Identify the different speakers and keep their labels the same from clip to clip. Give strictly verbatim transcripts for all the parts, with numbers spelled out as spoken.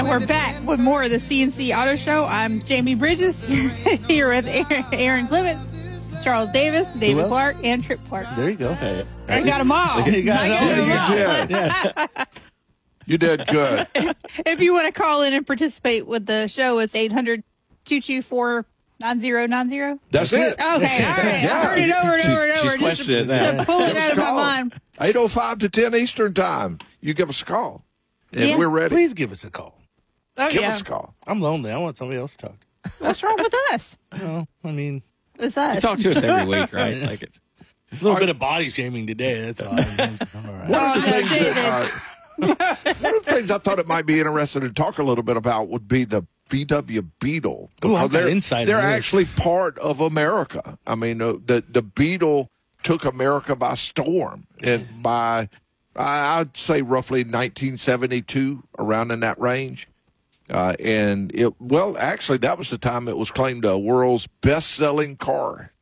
Speaker 1: we're back with more of the C N C Auto Show. I'm Jamie Bridges here with Aaron, Aaron Clements, Charles Davis, David Clark, and Trip Clark.
Speaker 2: There you go. Hey.
Speaker 1: I got them all.
Speaker 2: You got
Speaker 1: I
Speaker 2: it
Speaker 1: got
Speaker 2: all.
Speaker 1: them all.
Speaker 3: Yeah. You did good.
Speaker 1: If you want to call in and participate with the show, it's eight hundred, two two four, nine zero nine zero.
Speaker 3: That's it.
Speaker 1: Okay, all right.
Speaker 3: Yeah.
Speaker 1: I heard it over and
Speaker 4: She's-
Speaker 1: over and over.
Speaker 4: she's
Speaker 1: just
Speaker 4: questioning
Speaker 1: to,
Speaker 4: that.
Speaker 1: to pull it out of my
Speaker 3: Call.
Speaker 1: mind.
Speaker 3: eight oh five to ten Eastern time. You give us a call. And
Speaker 1: Yes.
Speaker 3: we're ready.
Speaker 2: Please give us a call.
Speaker 1: Oh,
Speaker 3: Give
Speaker 1: yeah.
Speaker 3: us a call.
Speaker 2: I'm lonely. I want somebody else to talk to.
Speaker 1: What's wrong with us?
Speaker 2: No, I mean,
Speaker 1: It's us.
Speaker 4: You talk to us every week, right? Like it's
Speaker 2: a little bit of body shaming today. That's all. I'm, I'm all right.
Speaker 3: One
Speaker 1: Oh,
Speaker 3: of the
Speaker 1: no,
Speaker 3: things
Speaker 1: David.
Speaker 3: that, uh, one of the things I thought it might be interesting to talk a little bit about would be the V W Beetle.
Speaker 2: Ooh, I've
Speaker 3: Because
Speaker 2: got
Speaker 3: they're,
Speaker 2: insight
Speaker 3: They're
Speaker 2: on this.
Speaker 3: actually part of America. I mean, uh, the the Beetle took America by storm, and by I- I'd say roughly nineteen seventy-two, around in that range. Uh, and it well, actually, that was the time it was claimed a world's best-selling car.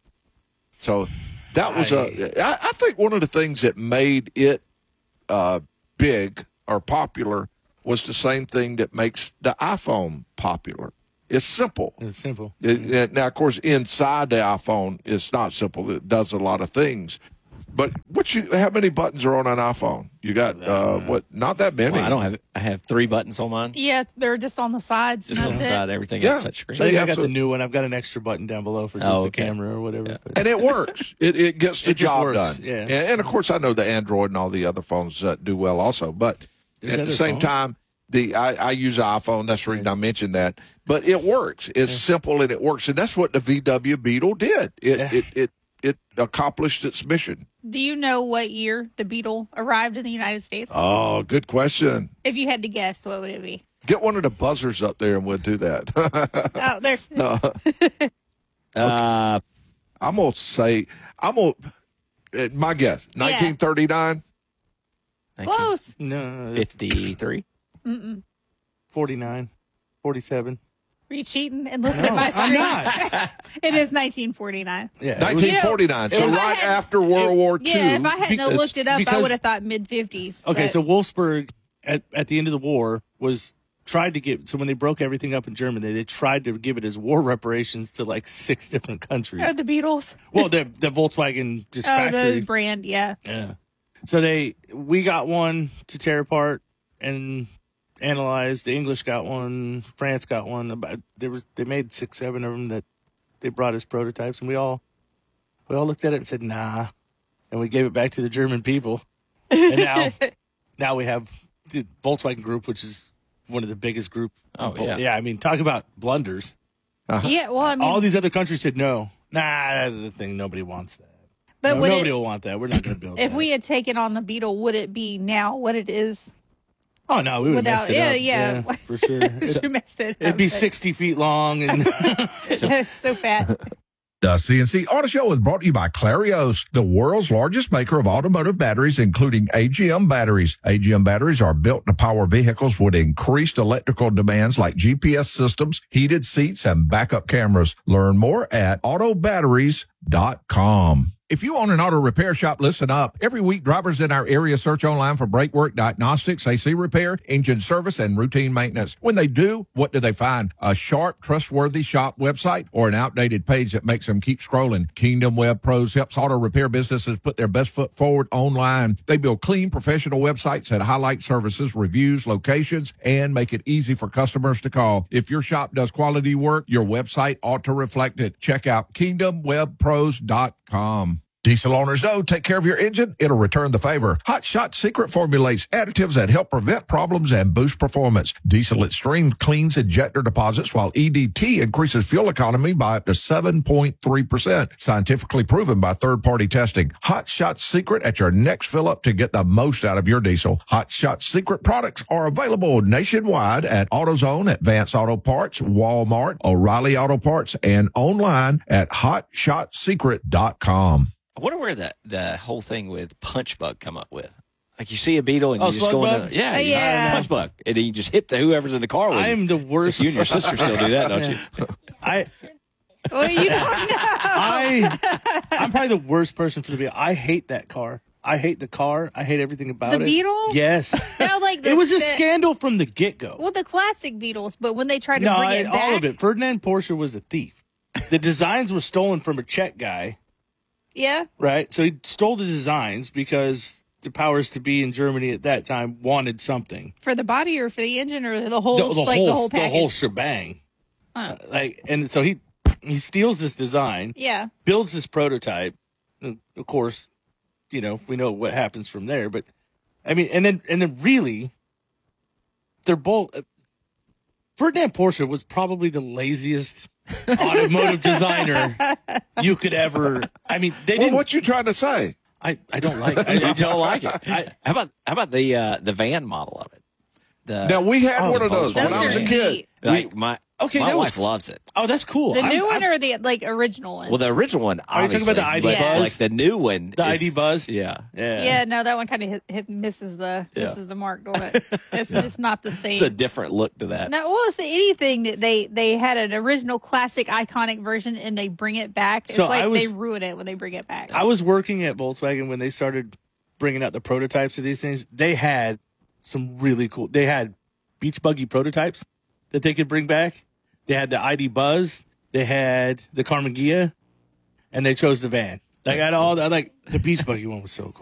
Speaker 3: So that was a. I, I think one of the things that made it uh, big or popular was the same thing that makes the iPhone popular. It's simple.
Speaker 2: It's simple.
Speaker 3: It, it- now, of course, inside the iPhone, it's not simple. It does a lot of things. But what you? How many buttons are on an iPhone? You got uh, what? Not that many.
Speaker 4: well, I don't have. I have three buttons on mine.
Speaker 1: Yeah, they're just on the sides.
Speaker 4: Just
Speaker 1: and
Speaker 4: on the
Speaker 1: that's
Speaker 4: side,
Speaker 1: it.
Speaker 4: everything
Speaker 3: Yeah.
Speaker 4: is touch screen.
Speaker 2: I think
Speaker 3: Yeah,
Speaker 2: I got
Speaker 3: so-
Speaker 2: the new one. I've got an extra button down below for just
Speaker 4: Oh,
Speaker 2: the
Speaker 4: okay.
Speaker 2: camera or whatever.
Speaker 4: Yeah.
Speaker 2: But-
Speaker 3: And it works. It it gets the
Speaker 2: It just
Speaker 3: job
Speaker 2: works,
Speaker 3: done.
Speaker 2: yeah.
Speaker 3: And, and of course, I know the Android and all the other phones uh, do well also. But
Speaker 2: There's
Speaker 3: at the
Speaker 2: other
Speaker 3: same
Speaker 2: phones.
Speaker 3: time, the I, I use an iPhone. That's the reason I mentioned that. But it works. It's simple and it works. And that's what the V W Beetle did. It
Speaker 2: Yeah.
Speaker 3: it, it it accomplished its mission.
Speaker 1: Do you know what year the Beetle arrived in the United States?
Speaker 3: Oh, good question.
Speaker 1: If you had to guess, what would it be?
Speaker 3: Get one of the buzzers up there and we'll do that.
Speaker 1: Oh, there.
Speaker 4: Uh,
Speaker 3: I'm gonna say I'm gonna. uh, My guess, nineteen thirty-nine.
Speaker 1: Close.
Speaker 2: No,
Speaker 4: fifty-three.
Speaker 2: forty-nine, forty-seven.
Speaker 1: Are you cheating and looking at my
Speaker 2: I'm
Speaker 1: screen?
Speaker 2: not.
Speaker 1: It is nineteen forty-nine.
Speaker 2: Yeah, it was-
Speaker 3: nineteen forty-nine. So
Speaker 1: if I
Speaker 3: right
Speaker 1: had-
Speaker 3: after World War Two.
Speaker 1: Yeah, if I hadn't have
Speaker 2: Because-
Speaker 1: looked it up, I
Speaker 2: because-
Speaker 1: would have thought mid fifties.
Speaker 2: Okay, so Wolfsburg at, at the end of the war was tried to get so when they broke everything up in Germany, they tried to give it as war reparations to like six different countries.
Speaker 1: oh, the Beatles.
Speaker 2: Well, the the Volkswagen just
Speaker 1: Oh,
Speaker 2: factory.
Speaker 1: the brand. Yeah.
Speaker 2: Yeah. So they we got one to tear apart and analyze. The English got one. France got one. About there was they made six, seven of them that they brought as prototypes, and we all we all looked at it and said nah, and we gave it back to the German people. And now now we have the Volkswagen Group, which is one of the biggest group.
Speaker 4: Oh, yeah.
Speaker 2: yeah. I mean, talk about blunders.
Speaker 1: Yeah. Well, I mean,
Speaker 2: All these other countries said no. Nah, the thing nobody wants that.
Speaker 1: but
Speaker 2: No,
Speaker 1: would
Speaker 2: nobody
Speaker 1: it,
Speaker 2: will want that. We're not going to build.
Speaker 1: if
Speaker 2: that.
Speaker 1: we had taken on the Beetle, would it be now what it is?
Speaker 2: Oh no, we would have
Speaker 1: Without-
Speaker 2: messed it
Speaker 1: yeah,
Speaker 2: up.
Speaker 1: yeah.
Speaker 2: for sure. It's-
Speaker 1: You messed it
Speaker 2: It'd
Speaker 1: up,
Speaker 2: be
Speaker 1: but-
Speaker 2: sixty feet long, and
Speaker 1: so fat.
Speaker 5: The C N C Auto Show is brought to you by Clarios, the world's largest maker of automotive batteries, including A G M batteries. A G M batteries are built to power vehicles with increased electrical demands like G P S systems, heated seats, and backup cameras. Learn more at auto batteries dot com. If you own an auto repair shop, listen up. Every week, drivers in our area search online for brake work, diagnostics, A C repair, engine service, and routine maintenance. When they do, what do they find? A sharp, trustworthy shop website or an outdated page that makes them keep scrolling? Kingdom Web Pros helps auto repair businesses put their best foot forward online. They build clean, professional websites that highlight services, reviews, locations, and make it easy for customers to call. If your shop does quality work, your website ought to reflect it. Check out kingdom web pros dot com. Diesel owners know, take care of your engine, it'll return the favor. Hot Shot Secret formulates additives that help prevent problems and boost performance. Diesel Extreme cleans injector deposits, while E D T increases fuel economy by up to seven point three percent. Scientifically proven by third-party testing. Hot Shot Secret at your next fill-up to get the most out of your diesel. Hot Shot Secret products are available nationwide at AutoZone, Advance Auto Parts, Walmart, O'Reilly Auto Parts, and online at hot shot secret dot com.
Speaker 4: I wonder where the the whole thing with punch bug come up with. Like you see a Beetle and
Speaker 2: Oh,
Speaker 4: you just
Speaker 2: slug
Speaker 4: go
Speaker 2: bug?
Speaker 4: into yeah,
Speaker 1: Uh,
Speaker 4: you just
Speaker 1: yeah.
Speaker 4: punch bug, and then you just hit the whoever's in the car with you.
Speaker 2: I'm the worst.
Speaker 4: You and your sister still do that, don't
Speaker 2: Yeah.
Speaker 4: you?
Speaker 2: I,
Speaker 1: Well, you don't know.
Speaker 2: I, I'm probably the worst person for the Beetle. I hate that car. I hate the car. I hate everything about
Speaker 1: The
Speaker 2: it.
Speaker 1: Beetle?
Speaker 2: Yes.
Speaker 1: No, like the,
Speaker 2: It was a
Speaker 1: the-
Speaker 2: scandal from the get-go.
Speaker 1: Well, the classic Beetles, but when they tried to
Speaker 2: No,
Speaker 1: bring
Speaker 2: I,
Speaker 1: it back,
Speaker 2: all of it. Ferdinand Porsche was a thief. The designs were stolen from a Czech guy,
Speaker 1: yeah,
Speaker 2: right? So he stole the designs because the powers to be in Germany at that time wanted something.
Speaker 1: for the body or for the engine or the whole,
Speaker 2: The, the
Speaker 1: like
Speaker 2: whole,
Speaker 1: the whole package.
Speaker 2: whole shebang.
Speaker 1: Huh.
Speaker 2: Uh, like, and so he he steals this design,
Speaker 1: Yeah,
Speaker 2: builds this prototype. And of course, you know, we know what happens from there. But I mean, and then and then really, they're both. Uh, Ferdinand Porsche was probably the laziest automotive designer you could ever. I mean, they
Speaker 3: Well,
Speaker 2: didn't.
Speaker 3: what you trying to say?
Speaker 2: I, I don't like. I,
Speaker 4: I
Speaker 2: I
Speaker 4: don't like it.
Speaker 2: I,
Speaker 4: How about how about the uh, the van model of it? The,
Speaker 3: Now, we had
Speaker 4: Oh,
Speaker 3: one of
Speaker 4: the
Speaker 3: those when
Speaker 1: Those
Speaker 3: I was
Speaker 1: are
Speaker 3: a kid.
Speaker 1: neat.
Speaker 4: like my
Speaker 2: Okay,
Speaker 4: my
Speaker 2: that was-
Speaker 4: wife loves it.
Speaker 2: oh, that's cool.
Speaker 1: the
Speaker 2: I'm-
Speaker 1: new one
Speaker 2: I'm-
Speaker 1: or the like original one.
Speaker 4: Well, the original one,
Speaker 2: Are you talking about
Speaker 4: obviously,
Speaker 2: the I D
Speaker 4: but,
Speaker 1: Buzz?
Speaker 4: Like the new one,
Speaker 2: the
Speaker 4: is-
Speaker 2: I D Buzz.
Speaker 4: Yeah,
Speaker 2: Yeah.
Speaker 1: yeah, no, that one kind of hit, hit misses the
Speaker 4: Yeah.
Speaker 1: misses the mark on it. It's just not the same.
Speaker 4: it's a different look to that.
Speaker 1: No, well, it's the anything that they they had an original classic iconic version and they bring it back. It's
Speaker 2: So
Speaker 1: like
Speaker 2: I was-
Speaker 1: they ruin it when they bring it back.
Speaker 2: I was working at Volkswagen when they started bringing out the prototypes of these things. They had some really cool. They had beach buggy prototypes that they could bring back. They had the I D Buzz. They had the Carmen Ghia, and they chose the van. Like I had all the, like the beach buggy one was so cool.